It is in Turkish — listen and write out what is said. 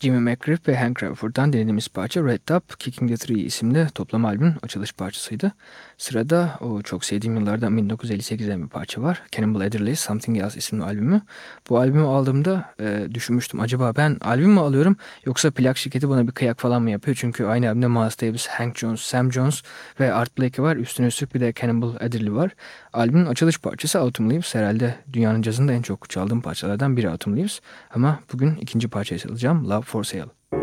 Jimmy McGriff ve Hank Crawford'dan dinlediğimiz parça Red Top, Kicking the Three isimli toplam albümün açılış parçasıydı. Sırada o çok sevdiğim yıllardan 1958'den bir parça var. Cannibal Adderley Something Else isimli albümü. Bu albümü aldığımda düşünmüştüm, acaba ben albüm mü alıyorum yoksa plak şirketi bana bir kıyak falan mı yapıyor? Çünkü aynı albümde Miles Davis, Hank Jones, Sam Jones ve Art Blakey var. Üstüne üstlük bir de Cannibal Adderley var. Albümün açılış parçası Autumn Leaves. Herhalde dünyanın cazında en çok çaldığım parçalardan biri Autumn Leaves. Ama bugün ikinci parçayı çalacağım. Love for Sale.